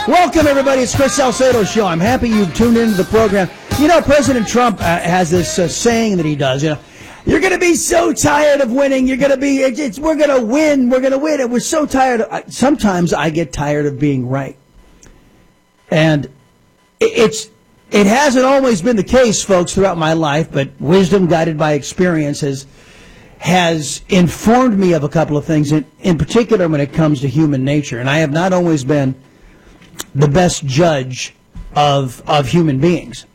Welcome, everybody. It's Chris Salcedo Show. I'm happy you've tuned into the program. You know, President Trump has this saying that he does, you know, you're going to be so tired of winning. You're going to be, we're going to win. We're going to win. And we're so tired. Sometimes I get tired of being right. And it hasn't always been the case, folks, throughout my life, but wisdom guided by experience has informed me of a couple of things, in particular when it comes to human nature. And I have not always been the best judge of human beings.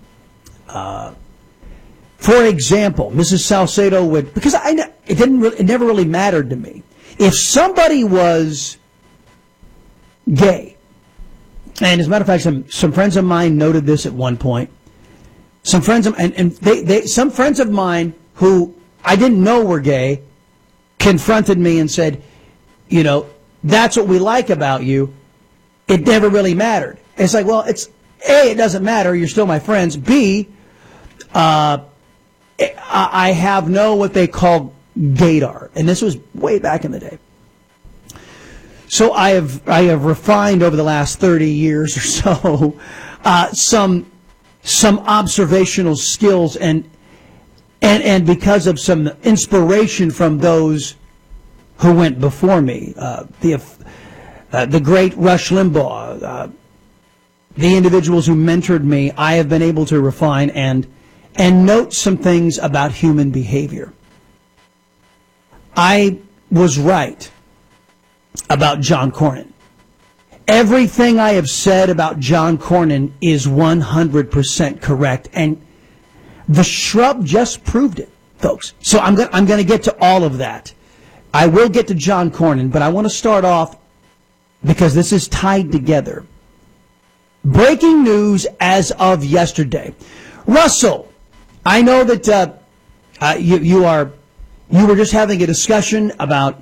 For example, Mrs. Salcedo would, because it never really mattered to me. If somebody was gay, and as a matter of fact, some friends of mine noted this at one point. Some friends of some friends of mine who I didn't know were gay confronted me and said, you know, that's what we like about you. It never really mattered. It's like, well, it's A, it doesn't matter. You're still my friends. B, I have what they call gaydar, and this was way back in the day. So I have refined over the last 30 years or so some observational skills and because of some inspiration from those who went before me, the great Rush Limbaugh, the individuals who mentored me, I have been able to refine and note some things about human behavior. I was right about John Cornyn. Everything I have said about John Cornyn is 100% correct, and the shrub just proved it, folks. So I'm going to get to all of that. I will get to John Cornyn, but I want to start off because this is tied together. Breaking news as of yesterday. Russell, I know that you were just having a discussion about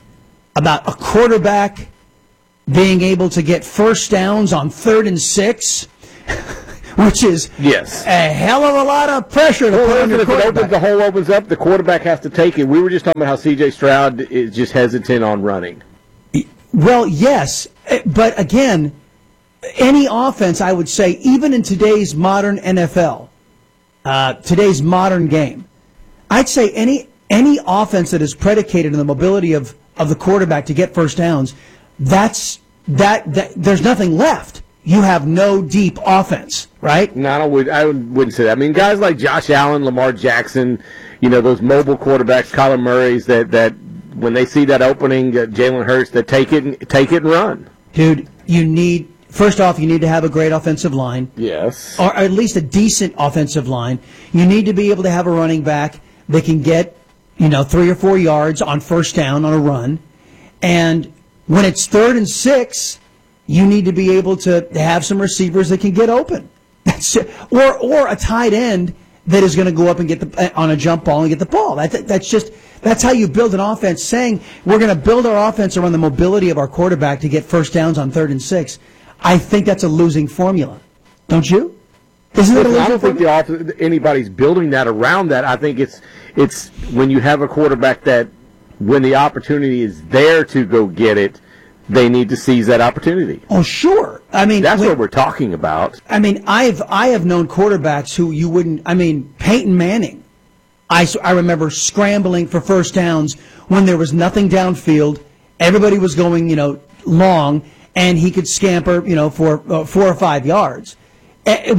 a quarterback being able to get first downs on 3rd and 6, which is a hell of a lot of pressure to put on your quarterback. If the hole opens up, the quarterback has to take it. We were just talking about how C.J. Stroud is just hesitant on running. Well, yes, but again, any offense, I would say, even in today's modern NFL, today's modern game, I'd say any offense that is predicated on the mobility of the quarterback to get first downs, there's nothing left. You have no deep offense, right? No, I wouldn't say that. I mean, guys like Josh Allen, Lamar Jackson, you know, those mobile quarterbacks, Kyler Murray's, that when they see that opening, Jalen Hurts, that take it and run. Dude, first off, you need to have a great offensive line. Yes. Or at least a decent offensive line. You need to be able to have a running back that can get, 3 or 4 yards on first down on a run. And when it's 3rd and 6, you need to be able to have some receivers that can get open. That's it. Or a tight end that is going to go up and get on a jump ball and get the ball. That's how you build an offense. Saying we're going to build our offense around the mobility of our quarterback to get first downs on 3rd and 6. I think that's a losing formula. Don't you? Isn't it a losing formula? I don't think anybody's building that around that. I think it's when you have a quarterback that when the opportunity is there to go get it, they need to seize that opportunity. Oh, sure. I mean, that's what we're talking about. I mean, I have known quarterbacks who you wouldn't. I mean, Peyton Manning. I remember scrambling for first downs when there was nothing downfield. Everybody was going, long, and he could scamper, for 4 or 5 yards. He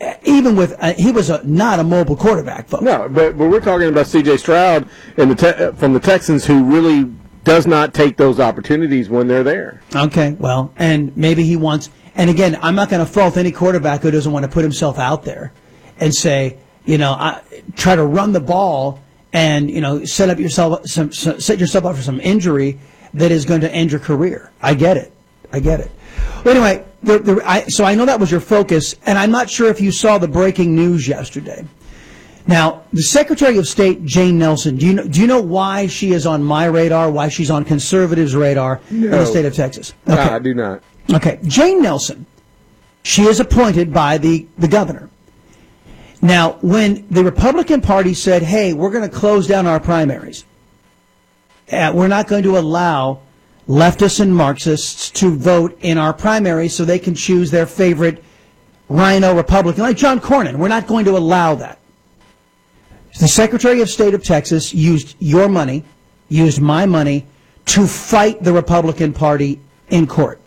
was not a mobile quarterback, folks. No, but we're talking about C.J. Stroud from the Texans, who really does not take those opportunities when they're there. Okay, well, and maybe he wants. And again, I'm not going to fault any quarterback who doesn't want to put himself out there and say, try to run the ball and set yourself up for some injury that is going to end your career. I get it. But anyway, so I know that was your focus, and I'm not sure if you saw the breaking news yesterday. Now, the Secretary of State, Jane Nelson, do you know why she is on my radar, why she's on conservatives' radar in the state of Texas? Okay. No, I do not. Okay. Jane Nelson, she is appointed by the governor. Now, when the Republican Party said, hey, we're going to close down our primaries, we're not going to allow leftists and Marxists to vote in our primaries so they can choose their favorite rhino Republican, like John Cornyn. We're not going to allow that. The Secretary of State of Texas used your money, used my money, to fight the Republican Party in court.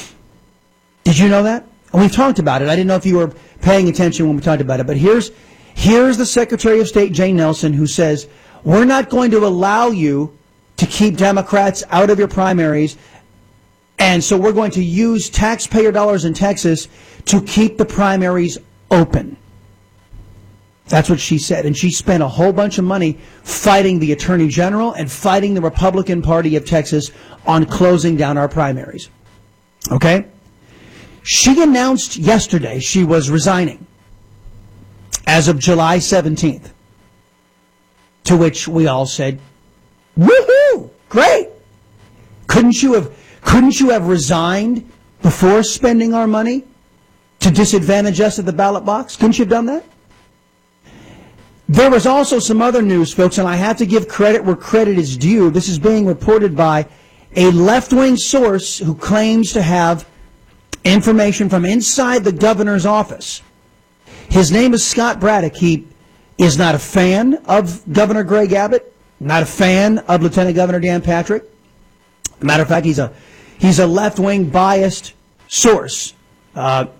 Did you know that? And we've talked about it. I didn't know if you were paying attention when we talked about it, but here's the Secretary of State, Jay Nelson, who says, we're not going to allow you to keep Democrats out of your primaries, and so we're going to use taxpayer dollars in Texas to keep the primaries open. That's what she said. And she spent a whole bunch of money fighting the Attorney General and fighting the Republican Party of Texas on closing down our primaries. Okay? She announced yesterday she was resigning as of July 17th. To which we all said, woohoo! Great! Couldn't you have resigned before spending our money to disadvantage us at the ballot box? Couldn't you have done that? There was also some other news, folks, and I have to give credit where credit is due. This is being reported by a left-wing source who claims to have information from inside the governor's office. His name is Scott Braddock. He is not a fan of Governor Greg Abbott, not a fan of Lieutenant Governor Dan Patrick. As a matter of fact, he's a left-wing biased source. Well,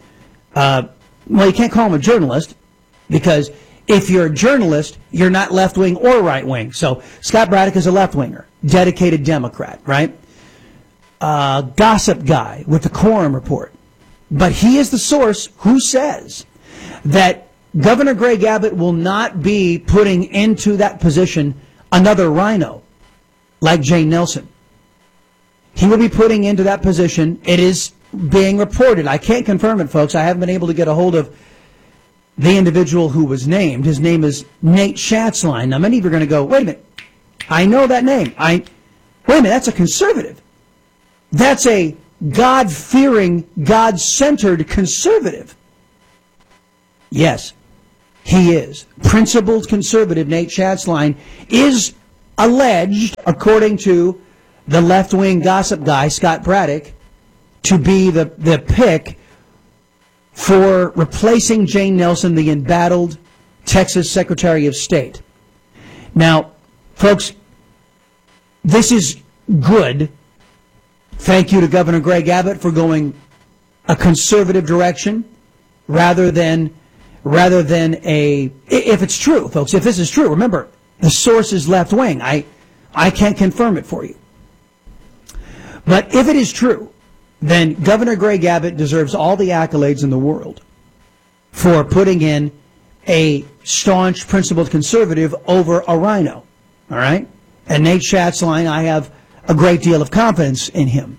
you can't call him a journalist, because if you're a journalist, you're not left-wing or right-wing. So Scott Braddock is a left-winger, dedicated Democrat, right? Gossip guy with the Quorum Report. But he is the source who says that Governor Greg Abbott will not be putting into that position another rhino like Jay Nelson. He will be putting into that position, it is being reported. I can't confirm it, folks. I haven't been able to get a hold of the individual who was named. His name is Nate Schatzline. Now, many of you are going to go, wait a minute, I know that name. Wait a minute, that's a conservative. That's a God-fearing, God-centered conservative. Yes, he is. Principled conservative Nate Schatzline is alleged, according to the left-wing gossip guy, Scott Braddock, to be the pick for replacing Jay Nelson, the embattled Texas Secretary of State. Now, folks, this is good. Thank you to Governor Greg Abbott for going a conservative direction rather than if it's true, folks, if this is true, remember, the source is left wing. I can't confirm it for you. But if it is true, then Governor Greg Abbott deserves all the accolades in the world for putting in a staunch, principled conservative over a rhino. All right? And Nate Schatzline, I have a great deal of confidence in him.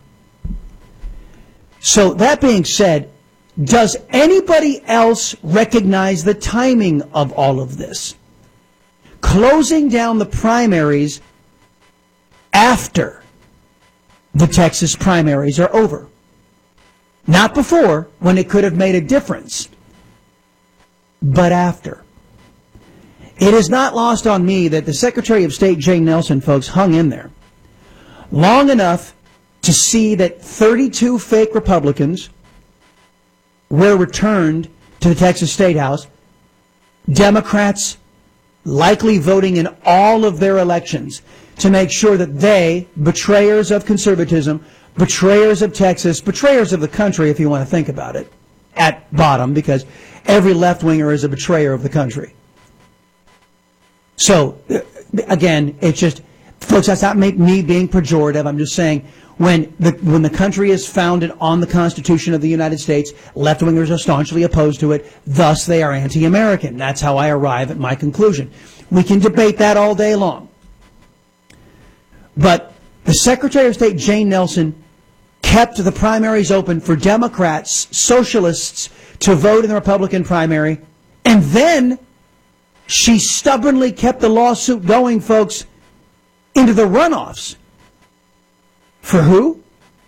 So that being said, does anybody else recognize the timing of all of this? Closing down the primaries after the Texas primaries are over. Not before, when it could have made a difference, but after. It is not lost on me that the Secretary of State, Jay Nelson, folks, hung in there long enough to see that 32 fake Republicans were returned to the Texas State House, Democrats likely voting in all of their elections to make sure that they, betrayers of conservatism, betrayers of Texas, betrayers of the country, if you want to think about it, at bottom, because every left-winger is a betrayer of the country. So, again, it's just, folks, that's not me being pejorative. I'm just saying, when the country is founded on the Constitution of the United States, left-wingers are staunchly opposed to it. Thus, they are anti-American. That's how I arrive at my conclusion. We can debate that all day long. But the Secretary of State, Jay Nelson, kept the primaries open for Democrats, socialists, to vote in the Republican primary. And then she stubbornly kept the lawsuit going, folks, into the runoffs. For who?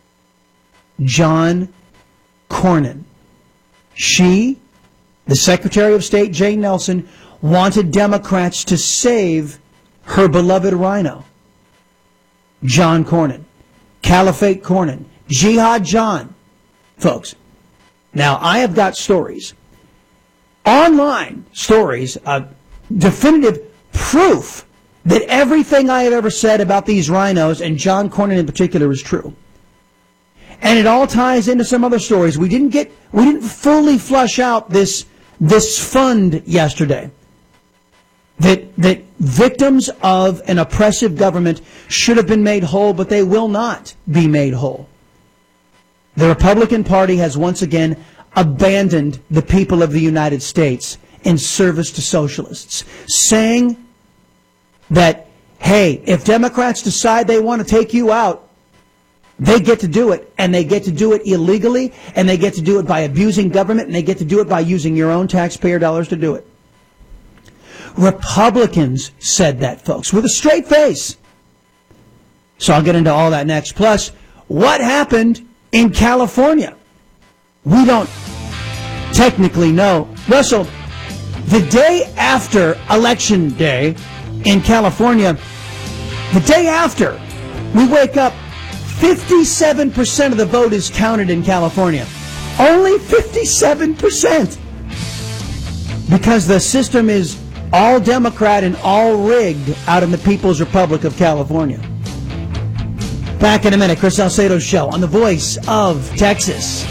John Cornyn. She, the Secretary of State, Jay Nelson, wanted Democrats to save her beloved rhino, John Cornyn. Caliphate Cornyn, Jihad John. Folks, now I have got stories, online stories, definitive proof that everything I have ever said about these rhinos, and John Cornyn in particular, is true. And it all ties into some other stories. We didn't fully flush out this fund yesterday. That victims of an oppressive government should have been made whole, but they will not be made whole. The Republican Party has once again abandoned the people of the United States in service to socialists, saying that, hey, if Democrats decide they want to take you out, they get to do it, and they get to do it illegally, and they get to do it by abusing government, and they get to do it by using your own taxpayer dollars to do it. Republicans said that, folks, with a straight face. So I'll get into all that next. Plus, what happened in California? We don't technically know. Russell, the day after Election Day in California, the day after, we wake up, 57% of the vote is counted in California. Only 57%. Because the system is all Democrat and all rigged out in the People's Republic of California. Back in a minute, Chris Salcedo's show on the Voice of Texas.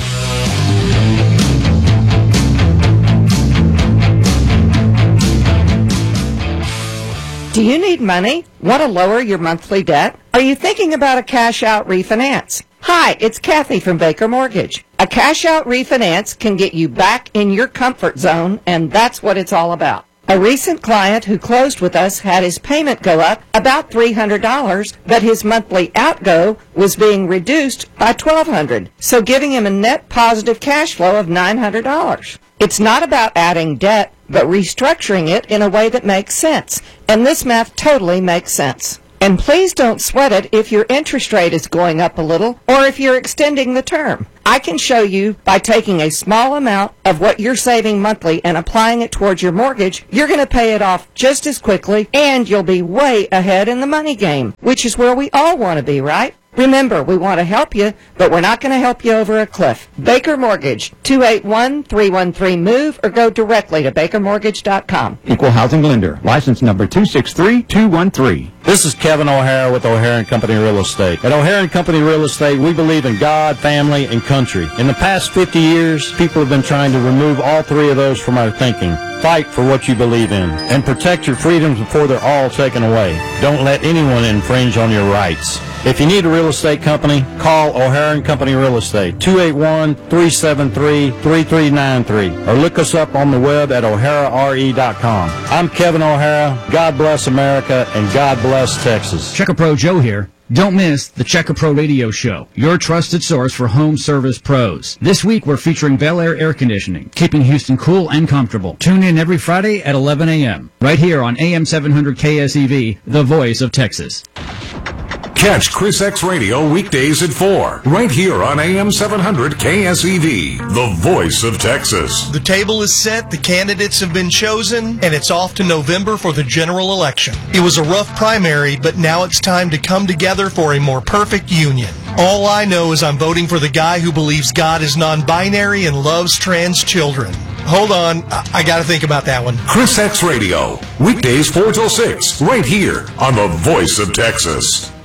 Do you need money? Want to lower your monthly debt? Are you thinking about a cash-out refinance? Hi, it's Kathy from Baker Mortgage. A cash-out refinance can get you back in your comfort zone, and that's what it's all about. A recent client who closed with us had his payment go up about $300, but his monthly outgo was being reduced by $1,200, so giving him a net positive cash flow of $900. It's not about adding debt, but restructuring it in a way that makes sense. And this math totally makes sense. And please don't sweat it if your interest rate is going up a little or if you're extending the term. I can show you by taking a small amount of what you're saving monthly and applying it towards your mortgage, you're going to pay it off just as quickly and you'll be way ahead in the money game, which is where we all want to be, right? Remember, we want to help you, but we're not going to help you over a cliff. Baker Mortgage, 281-313-MOVE, or go directly to bakermortgage.com. Equal Housing Lender, license number 263213. This is Kevin O'Hara with O'Hara & Company Real Estate. At O'Hara & Company Real Estate, we believe in God, family, and country. In the past 50 years, people have been trying to remove all three of those from our thinking. Fight for what you believe in, and protect your freedoms before they're all taken away. Don't let anyone infringe on your rights. If you need a real estate company, call O'Hara & Company Real Estate, 281-373-3393, or look us up on the web at o'harare.com. I'm Kevin O'Hara. God bless America, and God bless Texas. Checker Pro Joe here. Don't miss the Checker Pro Radio Show, your trusted source for home service pros. This week we're featuring Bel Air Air Conditioning, keeping Houston cool and comfortable. Tune in every Friday at 11 a.m. right here on AM 700 KSEV, the voice of Texas. Catch Chris X Radio weekdays at 4, right here on AM 700 KSEV, the voice of Texas. The table is set, the candidates have been chosen, and it's off to November for the general election. It was a rough primary, but now it's time to come together for a more perfect union. All I know is I'm voting for the guy who believes God is non-binary and loves trans children. Hold on, I gotta think about that one. Chris X Radio, weekdays 4 till 6, right here on the voice of Texas.